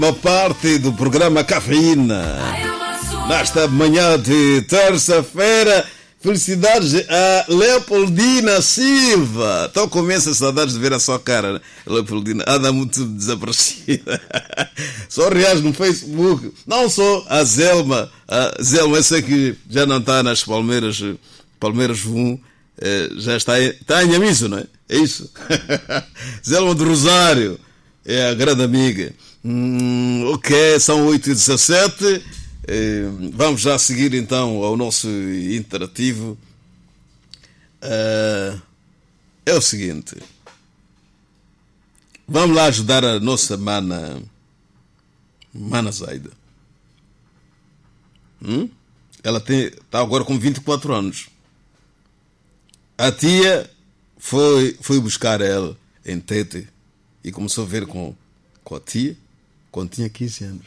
Uma parte do programa Cafeína. Nesta manhã de terça-feira, felicidades a Leopoldina Silva. Então começa a saudades de ver a sua cara, né? Leopoldina anda muito desaparecida. Só reage no Facebook. Não só a Zelma. A Zelma, eu sei que já não está nas Palmeiras 1. Já está em Amiso, não é? É isso. Zelma do Rosário é a grande amiga. Ok, são 8h17. Vamos já seguir então ao nosso interativo. É o seguinte. Vamos lá ajudar a nossa mana Zaida. Ela está agora com 24 anos. A tia foi buscar ela em Tete e começou a ver com a tia quando tinha 15 anos.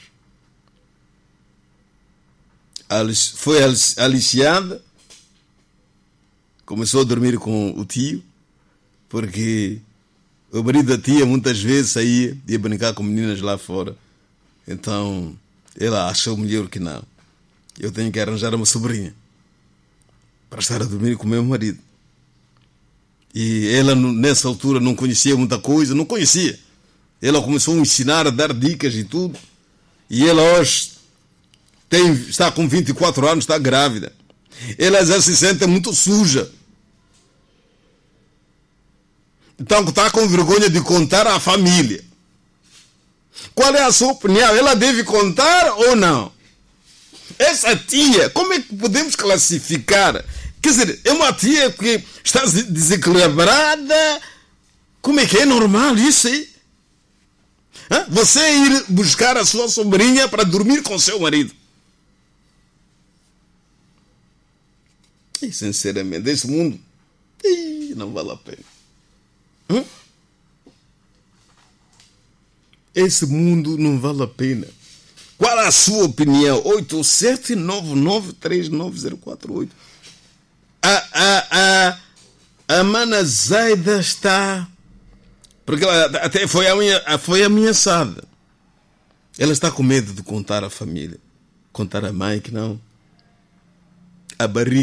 Foi aliciada, começou a dormir com o tio, porque o marido da tia muitas vezes ia brincar com meninas lá fora. Então ela achou melhor que não. Eu tenho que arranjar uma sobrinha para estar a dormir com o meu marido. E ela nessa altura não conhecia muita coisa, não conhecia. Ela começou a ensinar, a dar dicas e tudo. E ela hoje está com 24 anos, está grávida. Ela já se sente muito suja. Então está com vergonha de contar à família. Qual é a sua opinião? Ela deve contar ou não? Essa tia, como é que podemos classificar? Quer dizer, é uma tia que está desequilibrada. Como é que é normal isso aí? Você ir buscar a sua sobrinha para dormir com seu marido. E sinceramente, esse mundo não vale a pena. Esse mundo não vale a pena. Qual a sua opinião? 8799390448. A mana Zaida está... Porque ela até foi ameaçada. Ela está com medo de contar à família. Contar à mãe que não. A barriga